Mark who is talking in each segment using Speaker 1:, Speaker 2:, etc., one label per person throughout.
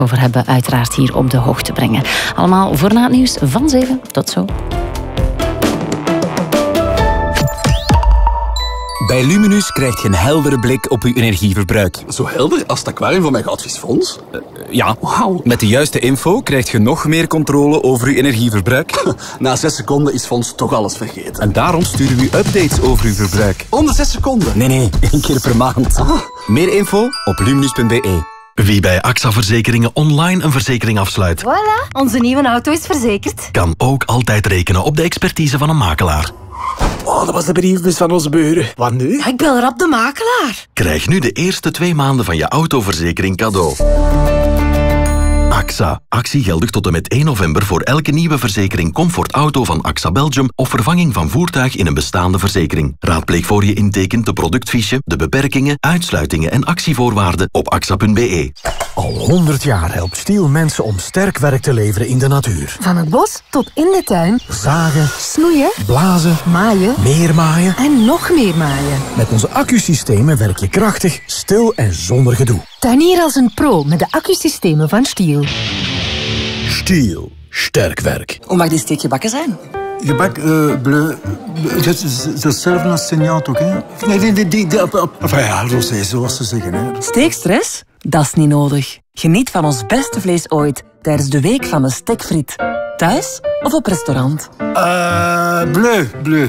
Speaker 1: over hebben, uiteraard hier op de hoogte brengen. Allemaal voor na het nieuws van 7. Tot zo.
Speaker 2: Bij Luminus krijg je een heldere blik op je energieverbruik.
Speaker 3: Zo helder als het aquarium van mijn goudvisfonds?
Speaker 2: Ja,
Speaker 3: Wauw.
Speaker 2: Met de juiste info krijg je nog meer controle over je energieverbruik.
Speaker 3: Na 6 seconden is Fons toch alles vergeten.
Speaker 2: En daarom sturen we u updates over uw verbruik.
Speaker 3: Om de 6 seconden?
Speaker 2: Nee, 1 keer per maand. Meer info op luminus.be.
Speaker 4: Wie bij AXA Verzekeringen online een verzekering afsluit,
Speaker 5: Voilà, onze nieuwe auto is verzekerd.
Speaker 4: kan ook altijd rekenen op de expertise van een makelaar.
Speaker 6: Oh, dat was de brievenbus van onze buren. Wat nu?
Speaker 5: Ik bel rap de makelaar.
Speaker 4: Krijg nu de eerste 2 maanden van je autoverzekering cadeau. AXA. Actie geldig tot en met 1 november voor elke nieuwe verzekering Comfort Auto van AXA Belgium of vervanging van voertuig in een bestaande verzekering. Raadpleeg voor je intekent de productfiche, de beperkingen, uitsluitingen en actievoorwaarden op axa.be.
Speaker 7: Al 100 jaar helpt Stiel mensen om sterk werk te leveren in de natuur.
Speaker 5: Van het bos tot in de tuin.
Speaker 7: Zagen,
Speaker 5: Snoeien,
Speaker 7: blazen,
Speaker 5: maaien
Speaker 7: meer maaien.
Speaker 5: en nog meer maaien.
Speaker 7: Met onze accusystemen werk je krachtig, stil en zonder gedoe.
Speaker 5: Tuinier als een pro met de accusystemen van Stiel.
Speaker 7: Stiel. Sterk werk.
Speaker 8: Hoe mag die steekgebakken zijn?
Speaker 9: Gebak bleu, dat is hetzelfde als signaal toch, hè? Enfin ja, rosé, zoals ze zeggen, hè.
Speaker 8: Steekstress? Dat is niet nodig. Geniet van ons beste vlees ooit tijdens de week van de stekfriet. Thuis of op restaurant?
Speaker 9: Bleu.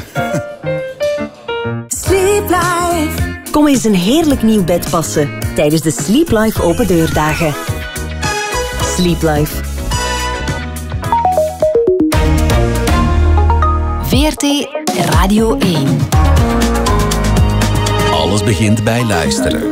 Speaker 10: Sleep Life. Kom eens een heerlijk nieuw bed passen tijdens de Sleep Life open deurdagen. Sleep Life.
Speaker 1: VRT Radio 1.
Speaker 2: Alles begint bij luisteren.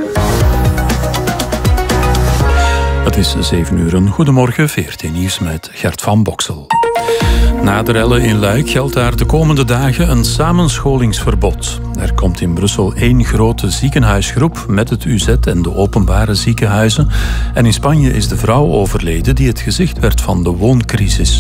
Speaker 11: Het is 7 uur. Goedemorgen, VRT Nieuws met Gert van Boksel. Na de rellen in Luik geldt daar de komende dagen een samenscholingsverbod. Er komt in Brussel 1 grote ziekenhuisgroep met het UZ en de openbare ziekenhuizen. En in Spanje is de vrouw overleden die het gezicht werd van de wooncrisis.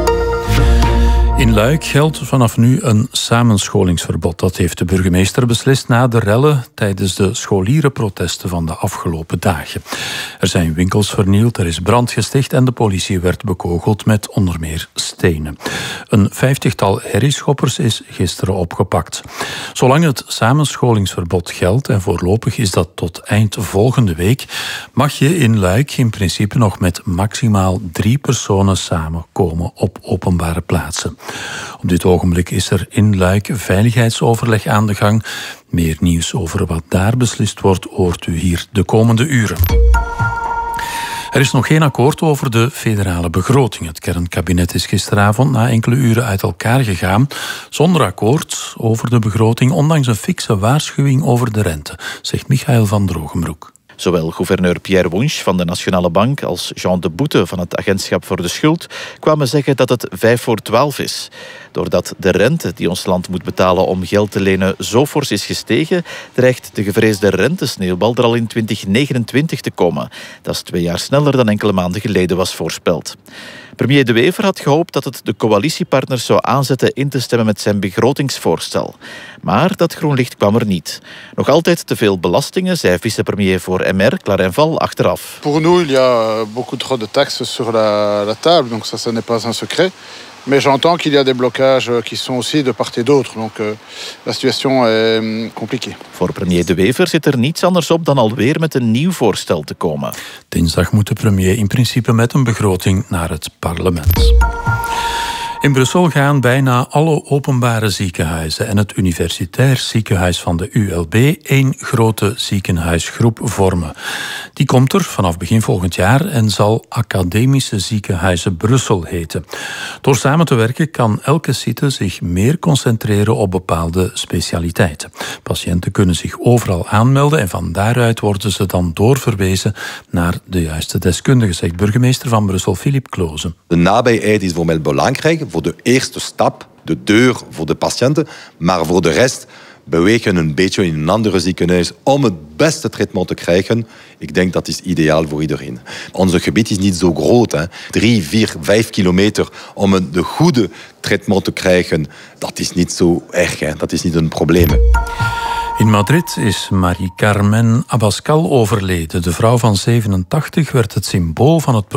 Speaker 11: In Luik geldt vanaf nu een samenscholingsverbod. Dat heeft de burgemeester beslist na de rellen tijdens de scholierenprotesten van de afgelopen dagen. Er zijn winkels vernield, er is brand gesticht en de politie werd bekogeld met onder meer stenen. Een 50-tal herrieschoppers is gisteren opgepakt. Zolang het samenscholingsverbod geldt, en voorlopig is dat tot eind volgende week, mag je in Luik in principe nog met maximaal 3 personen samenkomen op openbare plaatsen. Op dit ogenblik is er in Luik veiligheidsoverleg aan de gang. Meer nieuws over wat daar beslist wordt hoort u hier de komende uren. Er is nog geen akkoord over de federale begroting. Het kernkabinet is gisteravond na enkele uren uit elkaar gegaan, zonder akkoord over de begroting, ondanks een fikse waarschuwing over de rente, zegt Michael van Drogenbroek.
Speaker 12: Zowel gouverneur Pierre Wunsch van de Nationale Bank als Jean de Boete van het Agentschap voor de Schuld kwamen zeggen dat het 11:55 is. Doordat de rente die ons land moet betalen om geld te lenen zo fors is gestegen, dreigt de gevreesde rentesneeuwbal er al in 2029 te komen. Dat is 2 jaar sneller dan enkele maanden geleden was voorspeld. Premier De Wever had gehoopt dat het de coalitiepartners zou aanzetten in te stemmen met zijn begrotingsvoorstel. Maar dat groen licht kwam er niet. Nog altijd te veel belastingen, zei vicepremier voor MR, Clarijn Val, achteraf.
Speaker 13: Pour nous, il y a beaucoup trop de taxes sur la table, donc ça n'est pas un secret. Mais j'entends qu'il y a des blocages qui sont aussi de part et d'autre. Donc la situation est compliquée.
Speaker 12: Voor premier De Wever zit er niets anders op dan alweer met een nieuw voorstel te komen.
Speaker 11: Dinsdag moet de premier in principe met een begroting naar het parlement. In Brussel gaan bijna alle openbare ziekenhuizen en het universitair ziekenhuis van de ULB 1 grote ziekenhuisgroep vormen. Die komt er vanaf begin volgend jaar en zal Academische Ziekenhuizen Brussel heten. Door samen te werken kan elke site zich meer concentreren op bepaalde specialiteiten. Patiënten kunnen zich overal aanmelden en van daaruit worden ze dan doorverwezen naar de juiste deskundige, zegt burgemeester van Brussel Philippe Klozen.
Speaker 14: De nabijheid is voor mij belangrijk, voor de eerste stap, de deur voor de patiënten, maar voor de rest bewegen een beetje in een andere ziekenhuis om het beste traitement te krijgen. Ik denk dat is ideaal voor iedereen. Ons gebied is niet zo groot. 3, 4, 5 kilometer om de goede traitement te krijgen. Dat is niet zo erg. Dat is niet een probleem.
Speaker 11: In Madrid is Marie Carmen Abascal overleden. De vrouw van 87 werd het symbool van het